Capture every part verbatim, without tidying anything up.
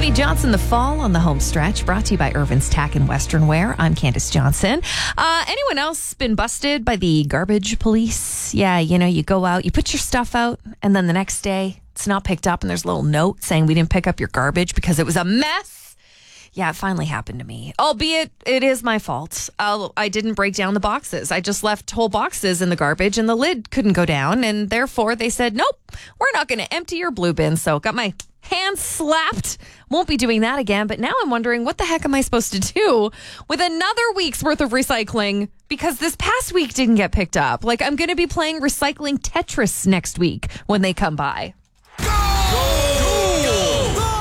Cody Johnson, The Fall on the home stretch, brought to you by Irvin's Tack and Western Wear. I'm Candace Johnson. Uh, anyone else been busted by the garbage police? Yeah, you know, you go out, you put your stuff out, and then the next day it's not picked up, and there's a little note saying we didn't pick up your garbage because it was a mess. Yeah, it finally happened to me. Albeit, it is my fault. I'll, I didn't break down the boxes. I just left whole boxes in the garbage, and the lid couldn't go down, and therefore they said, nope, we're not going to empty your blue bin. So got my hand slapped. Won't be doing that again. But now I'm wondering, what the heck am I supposed to do with another week's worth of recycling? Because this past week didn't get picked up. Like, I'm going to be playing recycling Tetris next week when they come by. Go! Go! Go!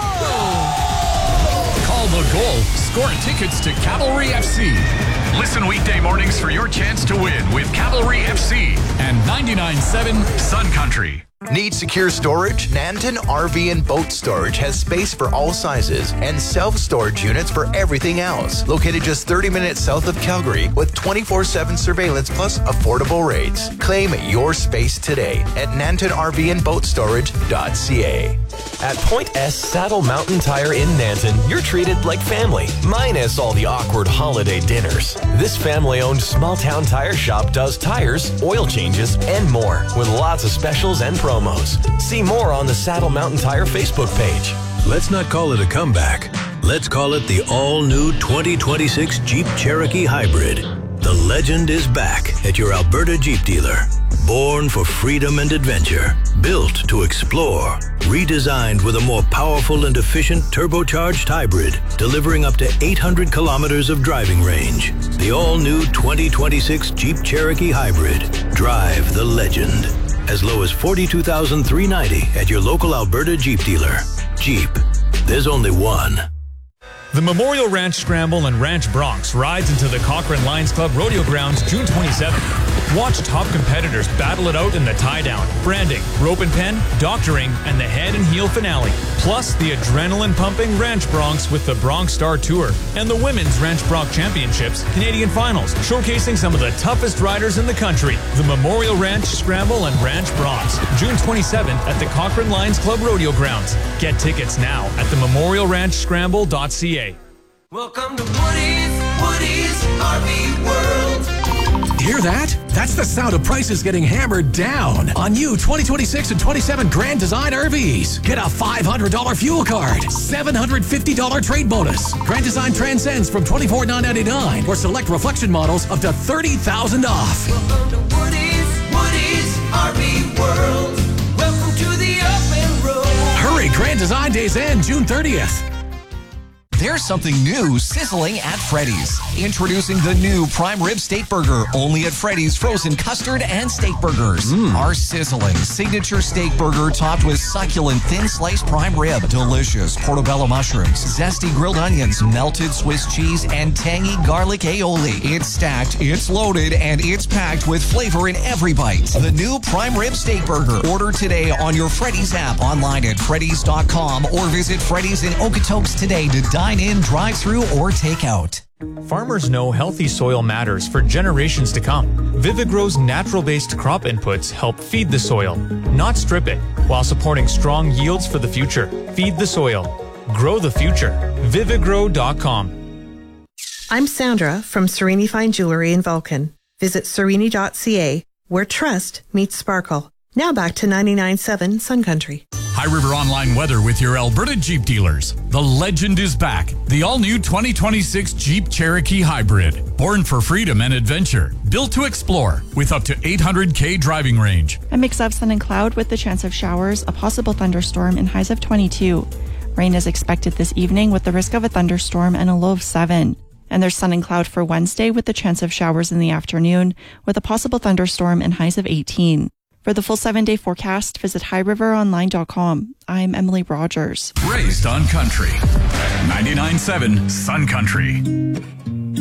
Call the goal. Score tickets to Cavalry F C. Listen weekday mornings for your chance to win with Cavalry F C and ninety-nine point seven Sun Country. Need secure storage? Nanton R V and Boat Storage has space for all sizes and self-storage units for everything else. Located just thirty minutes south of Calgary with twenty-four seven surveillance plus affordable rates. Claim your space today at nanton r v and boat storage dot c a. At Point S Saddle Mountain Tire in Nanton, you're treated like family, minus all the awkward holiday dinners. This family-owned small-town tire shop does tires, oil changes, and more, with lots of specials and promos. See more on the Saddle Mountain Tire Facebook page. Let's not call it a comeback. Let's call it the all-new twenty twenty-six Jeep Cherokee Hybrid. The legend is back at your Alberta Jeep dealer. Born for freedom and adventure, built to explore, redesigned with a more powerful and efficient turbocharged hybrid, delivering up to eight hundred kilometers of driving range. The all-new twenty twenty-six Jeep Cherokee Hybrid. Drive the legend. As low as forty-two thousand three hundred ninety dollars at your local Alberta Jeep dealer. Jeep. There's only one. The Memorial Ranch Scramble and Ranch Bronx rides into the Cochrane Lions Club Rodeo Grounds June twenty-seventh. Watch top competitors battle it out in the tie-down, branding, rope and pen, doctoring, and the head and heel finale. Plus the adrenaline-pumping Ranch Bronx with the Bronx Star Tour and the Women's Ranch Bronx Championships Canadian Finals, showcasing some of the toughest riders in the country. The Memorial Ranch Scramble and Ranch Bronx, June twenty-seventh at the Cochrane Lions Club Rodeo Grounds. Get tickets now at the memorial ranch scramble dot c a. Welcome to Woody's, Woody's R V World. Hear that? That's the sound of prices getting hammered down on new twenty twenty-six and twenty-seven Grand Design R Vs. Get a five hundred dollars fuel card, seven hundred fifty dollars trade bonus. Grand Design Transcends from twenty-four thousand nine hundred ninety-nine dollars or select reflection models up to thirty thousand dollars off. Welcome to Woody's, Woody's R V World. Welcome to the open road. Hurry, Grand Design Days end June thirtieth. There's something new sizzling at Freddy's. Introducing the new Prime Rib Steak Burger, only at Freddy's frozen custard and steak burgers. Mm. Our sizzling signature steak burger topped with succulent thin sliced prime rib, delicious portobello mushrooms, zesty grilled onions, melted Swiss cheese, and tangy garlic aioli. It's stacked, it's loaded, and it's packed with flavor in every bite. The new Prime Rib Steak Burger. Order today on your Freddy's app, online at freddys dot com, or visit Freddy's in Okotoks today to dine in, drive-through, or take out. Farmers know healthy soil matters for generations to come. Vivigrow's natural-based crop inputs help feed the soil, not strip it, while supporting strong yields for the future. Feed the soil. Grow the future. Vivigrow dot com. I'm Sandra from Serini Fine Jewelry in Vulcan. Visit serini dot c a, where trust meets sparkle. Now back to ninety-nine point seven Sun Country. High River Online weather with your Alberta Jeep dealers. The legend is back. The all-new twenty twenty-six Jeep Cherokee Hybrid. Born for freedom and adventure. Built to explore with up to eight hundred k driving range. A mix of sun and cloud with the chance of showers, a possible thunderstorm, and highs of twenty-two. Rain is expected this evening with the risk of a thunderstorm and a low of seven. And there's sun and cloud for Wednesday with the chance of showers in the afternoon with a possible thunderstorm and highs of eighteen. For the full seven-day forecast, visit high river online dot com. I'm Emily Rogers. Raised on country. ninety-nine point seven Sun Country.